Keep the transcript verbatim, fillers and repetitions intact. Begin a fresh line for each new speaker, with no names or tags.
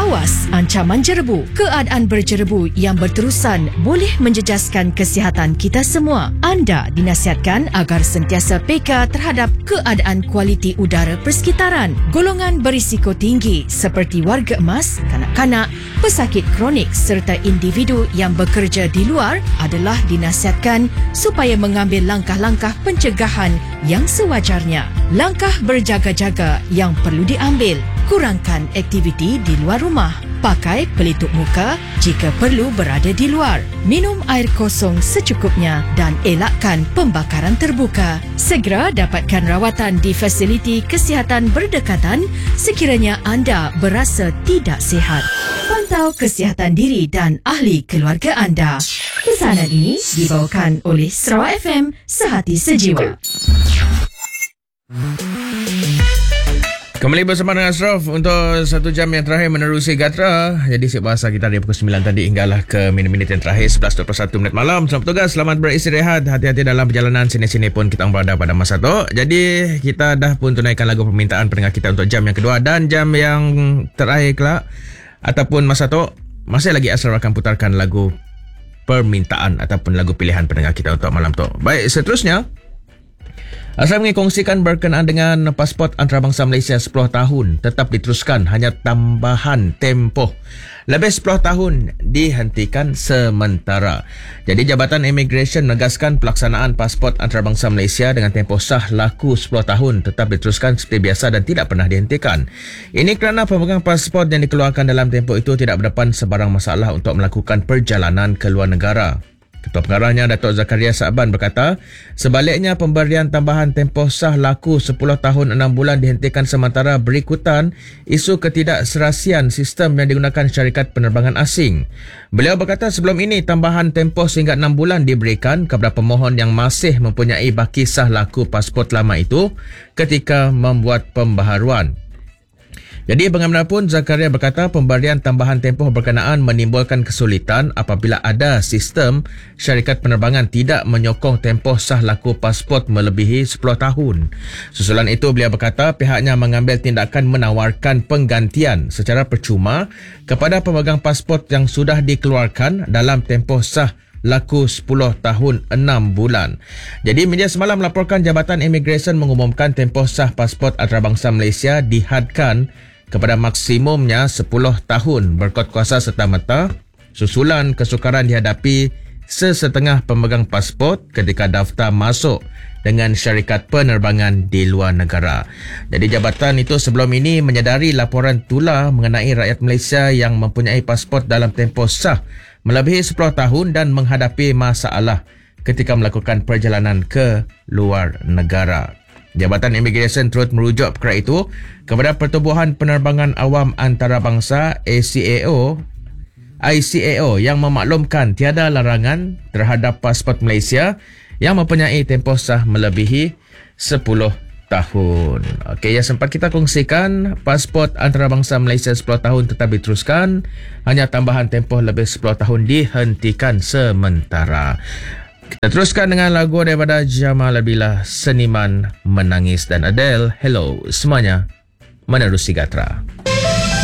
Awas ancaman jerebu. Keadaan berjerebu yang berterusan boleh menjejaskan kesihatan kita semua. Anda dinasihatkan agar sentiasa peka terhadap keadaan kualiti udara persekitaran. Golongan berisiko tinggi seperti warga emas, kanak-kanak, pesakit kronik serta individu yang bekerja di luar adalah dinasihatkan supaya mengambil langkah-langkah pencegahan yang sewajarnya. Langkah berjaga-jaga yang perlu diambil. Kurangkan aktiviti di luar rumah. Pakai pelitup muka jika perlu berada di luar. Minum air kosong secukupnya dan elakkan pembakaran terbuka. Segera dapatkan rawatan di fasiliti kesihatan berdekatan sekiranya anda berasa tidak sihat. Pantau kesihatan diri dan ahli keluarga anda. Pesanan ini dibawakan oleh Sarawak F M Sehati Sejiwa.
Kembali bersama dengan Ashraf untuk satu jam yang terakhir menerusi Gatra. Jadi siap bahasa kita dari pukul sembilan tadi hinggalah ke minit-minit yang terakhir sebelas dua puluh satu minit malam. Selamat bertugas, selamat beristirahat. Hati-hati dalam perjalanan, sini-sini pun kita berada pada masa tu. Jadi kita dah pun tunaikan lagu permintaan pendengar kita untuk jam yang kedua dan jam yang terakhir kelak ataupun masa tu masih lagi Ashraf akan putarkan lagu permintaan ataupun lagu pilihan pendengar kita untuk malam tu. Baik, seterusnya Ashraf ingin kongsikan berkenaan dengan pasport antarabangsa Malaysia sepuluh tahun tetap diteruskan, hanya tambahan tempoh lebih sepuluh tahun dihentikan sementara. Jadi Jabatan Immigration menegaskan pelaksanaan pasport antarabangsa Malaysia dengan tempoh sah laku sepuluh tahun tetap diteruskan seperti biasa dan tidak pernah dihentikan. Ini kerana pemegang pasport yang dikeluarkan dalam tempoh itu tidak berdepan sebarang masalah untuk melakukan perjalanan ke luar negara. Ketua Pengarahnya Datuk Zakaria Sa'ban berkata, sebaliknya pemberian tambahan tempoh sah laku sepuluh tahun enam bulan dihentikan sementara berikutan isu ketidakserasian sistem yang digunakan syarikat penerbangan asing. Beliau berkata sebelum ini tambahan tempoh sehingga enam bulan diberikan kepada pemohon yang masih mempunyai baki sah laku pasport lama itu ketika membuat pembaharuan. Jadi bagaimanapun Zakaria berkata pemberian tambahan tempoh berkenaan menimbulkan kesulitan apabila ada sistem syarikat penerbangan tidak menyokong tempoh sah laku pasport melebihi sepuluh tahun. Susulan itu beliau berkata pihaknya mengambil tindakan menawarkan penggantian secara percuma kepada pemegang pasport yang sudah dikeluarkan dalam tempoh sah laku sepuluh tahun enam bulan. Jadi media semalam melaporkan Jabatan Immigration mengumumkan tempoh sah pasport antarabangsa Malaysia dihadkan kepada maksimumnya sepuluh tahun berkuat kuasa serta-merta susulan kesukaran dihadapi sesetengah pemegang pasport ketika daftar masuk dengan syarikat penerbangan di luar negara. Jadi jabatan itu sebelum ini menyedari laporan tular mengenai rakyat Malaysia yang mempunyai pasport dalam tempoh sah melebihi sepuluh tahun dan menghadapi masalah ketika melakukan perjalanan ke luar negara. Jabatan Immigration turut merujuk perkara itu kepada Pertubuhan Penerbangan Awam Antarabangsa A C A O I C A O yang memaklumkan tiada larangan terhadap pasport Malaysia yang mempunyai tempoh sah melebihi sepuluh tahun. Okey, yang sempat kita kongsikan, pasport antarabangsa Malaysia sepuluh tahun tetap diteruskan, hanya tambahan tempoh lebih sepuluh tahun dihentikan sementara. Kita teruskan dengan lagu daripada Jamal Al-Bila, Seniman Menangis, dan Adele, Hello semuanya menerusi Gatra.